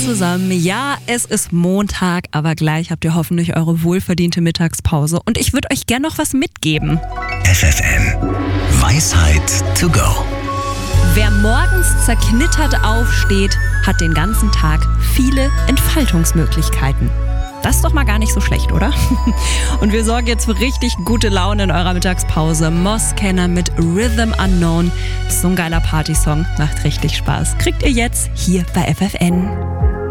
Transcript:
zusammen. Ja, es ist Montag, aber gleich habt ihr hoffentlich eure wohlverdiente Mittagspause. Und ich würde euch gerne noch was mitgeben. FFN Weisheit to go. Wer morgens zerknittert aufsteht, hat den ganzen Tag viele Entfaltungsmöglichkeiten. Das ist doch mal gar nicht so schlecht, oder? Und wir sorgen jetzt für richtig gute Laune in eurer Mittagspause. Moskenner mit Rhythm Unknown. So ein geiler Partysong, macht richtig Spaß. Kriegt ihr jetzt hier bei FFN.